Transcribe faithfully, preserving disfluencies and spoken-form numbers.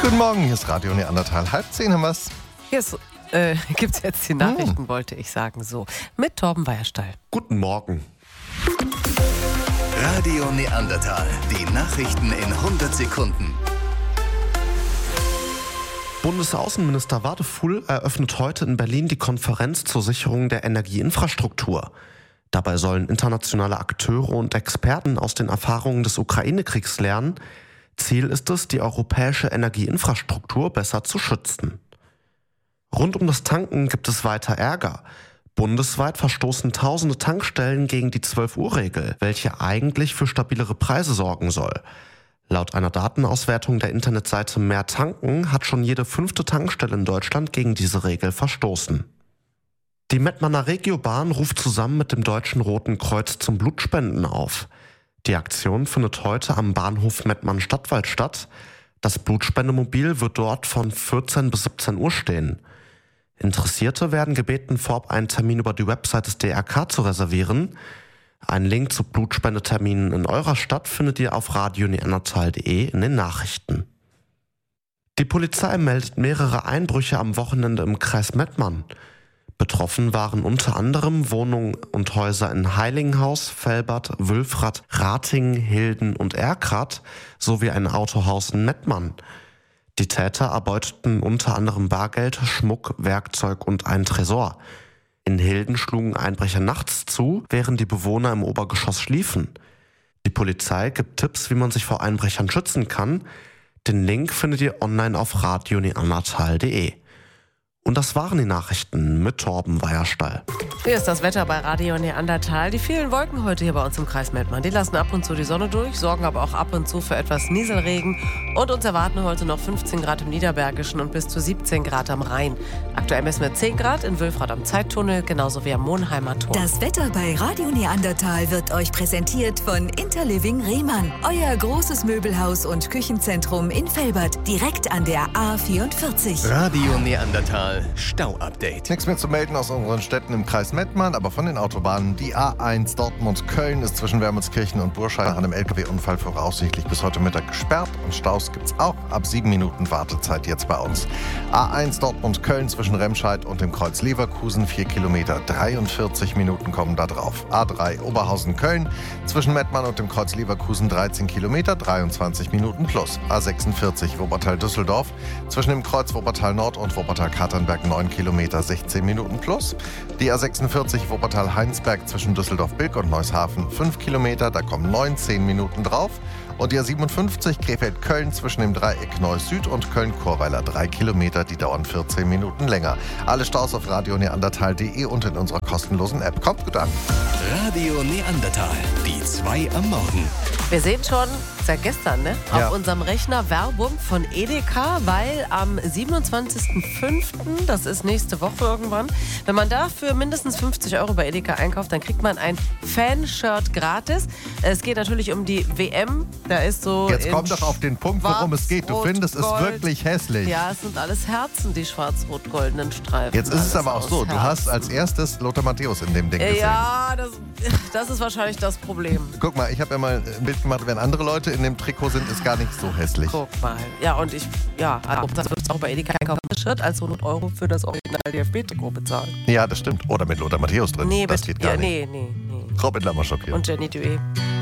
Guten Morgen, hier ist Radio Neandertal. Halb zehn haben wir's. Hier ist, äh, gibt's jetzt die Nachrichten, hm. wollte ich sagen, so. Mit Torben Weierstall. Guten Morgen. Radio Neandertal, die Nachrichten in hundert Sekunden. Bundesaußenminister Wadefull eröffnet heute in Berlin die Konferenz zur Sicherung der Energieinfrastruktur. Dabei sollen internationale Akteure und Experten aus den Erfahrungen des Ukraine-Kriegs lernen. Ziel ist es, die europäische Energieinfrastruktur besser zu schützen. Rund um das Tanken gibt es weiter Ärger. Bundesweit verstoßen tausende Tankstellen gegen die zwölf-Uhr-Regel, welche eigentlich für stabilere Preise sorgen soll. Laut einer Datenauswertung der Internetseite Mehr Tanken hat schon jede fünfte Tankstelle in Deutschland gegen diese Regel verstoßen. Die Mettmanner Regiobahn ruft zusammen mit dem Deutschen Roten Kreuz zum Blutspenden auf. Die Aktion findet heute am Bahnhof Mettmann-Stadtwald statt. Das Blutspendemobil wird dort von vierzehn bis siebzehn Uhr stehen. Interessierte werden gebeten, vorab einen Termin über die Website des D R K zu reservieren. Einen Link zu Blutspendeterminen in eurer Stadt findet ihr auf radio neandertal punkt de in den Nachrichten. Die Polizei meldet mehrere Einbrüche am Wochenende im Kreis Mettmann. Betroffen waren unter anderem Wohnungen und Häuser in Heiligenhaus, Velbert, Wülfrath, Ratingen, Hilden und Erkrath sowie ein Autohaus in Mettmann. Die Täter erbeuteten unter anderem Bargeld, Schmuck, Werkzeug und einen Tresor. In Hilden schlugen Einbrecher nachts zu, während die Bewohner im Obergeschoss schliefen. Die Polizei gibt Tipps, wie man sich vor Einbrechern schützen kann. Den Link findet ihr online auf radio neandertal punkt de. Und das waren die Nachrichten mit Torben Weierstall. Hier ist das Wetter bei Radio Neandertal. Die vielen Wolken heute hier bei uns im Kreis Mettmann, die lassen ab und zu die Sonne durch, sorgen aber auch ab und zu für etwas Nieselregen. Und uns erwarten heute noch fünfzehn Grad im Niederbergischen und bis zu siebzehn Grad am Rhein. Aktuell messen wir zehn Grad in Wülfrath am Zeittunnel, genauso wie am Monheimer Tor. Das Wetter bei Radio Neandertal wird euch präsentiert von Interliving Rehmann. Euer großes Möbelhaus und Küchenzentrum in Velbert, direkt an der A vierundvierzig. Radio Neandertal Stau-Update. Nichts mehr zu melden aus unseren Städten im Kreis Mettmann, aber von den Autobahnen. Die A eins Dortmund-Köln ist zwischen Wermelskirchen und Burscheid nach einem L K W-Unfall voraussichtlich bis heute Mittag gesperrt. Und Staus gibt's auch. Ab sieben Minuten Wartezeit jetzt bei uns. A eins Dortmund-Köln zwischen Remscheid und dem Kreuz Leverkusen, vier Kilometer, dreiundvierzig Minuten kommen da drauf. A drei Oberhausen-Köln zwischen Mettmann und dem Kreuz Leverkusen, dreizehn Kilometer, dreiundzwanzig Minuten plus. A sechsundvierzig Wuppertal-Düsseldorf zwischen dem Kreuz Wuppertal-Nord und Wuppertal-Katernberg, neun Kilometer, sechzehn Minuten plus. Die A sechsundvierzig Wuppertal-Heinsberg zwischen Düsseldorf-Bilk und Neushafen, fünf Kilometer, da kommen neunzehn Minuten drauf. Und die A siebenundfünfzig Krefeld-Köln zwischen dem Dreieck Neuss-Süd und Köln-Chorweiler, drei Kilometer, die dauern vierzehn Minuten länger. Alle Staus auf radio neandertal punkt de und in unserer kostenlosen App. Kommt gut an. Radio Neandertal, die zwei am Morgen. Wir sehen schon seit gestern ne, auf Ja. unserem Rechner Werbung von Edeka, weil am siebenundzwanzigsten fünften, das ist nächste Woche irgendwann, wenn man da für mindestens fünfzig Euro bei Edeka einkauft, dann kriegt man ein Fanshirt gratis. Es geht natürlich um die W M. Da ist so Jetzt in komm doch auf den Punkt, worum es geht. Du Schwarz, findest es Rot, wirklich hässlich. Ja, es sind alles Herzen, die schwarz-rot-goldenen Streifen. Jetzt ist es Alles aber auch aus so, du Herzen. hast als erstes Lothar Matthäus in dem Ding gesehen. Ja, das, das ist wahrscheinlich das Problem. Guck mal, ich habe ja mal ein Bild gemacht, wenn andere Leute in dem Trikot sind, ist gar nicht so hässlich. Guck mal. Ja, und ich, ja, das ist auch bei Edeka einkaufen. Shirt als hundert Euro für das Original D F B-Trikot bezahlen. Ja, das stimmt. Oder mit Lothar Matthäus drin. Nee, das bitte. geht gar Ja, nicht. nee, nee, nee. Robin Lammerschockiert. Und Jenny Duet.